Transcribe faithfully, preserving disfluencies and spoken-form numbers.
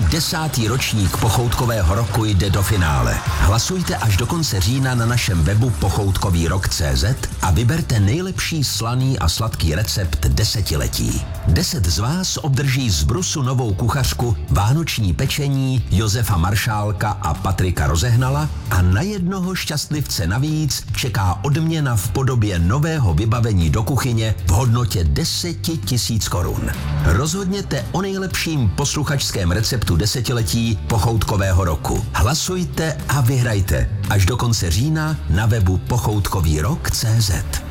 Desátý ročník Pochoutkového roku jde do finále. Hlasujte až do konce října na našem webu pochoutkový rok tečka cé zet a vyberte nejlepší slaný a sladký recept desetiletí. Deset z vás obdrží z Brusu novou kuchařku, vánoční pečení Josefa Maršálka a Patrika Rozehnala a na jednoho šťastlivce navíc čeká odměna v podobě nového vybavení do kuchyně v hodnotě deset tisíc korun. Rozhodněte o nejlepším posluchačském receptu desetiletí Pochoutkového roku. Hlasujte a vyhrajte až do konce října na webu pochoutkový rok tečka cé zet.